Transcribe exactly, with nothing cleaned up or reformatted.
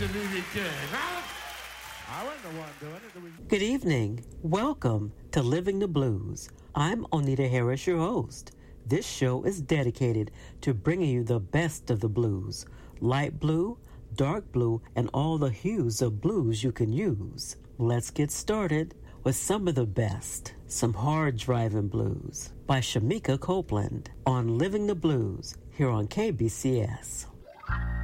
celui que hein? I wasn't the one doing it. it was... Good evening. Welcome to Living the Blues. I'm Onita Harris, your host. This show is dedicated to bringing you the best of the blues. Light blue, dark blue, and all the hues of blues you can use. Let's get started with some of the best. Some Hard Driving Blues by Shamika Copeland on Living the Blues here on K B C S.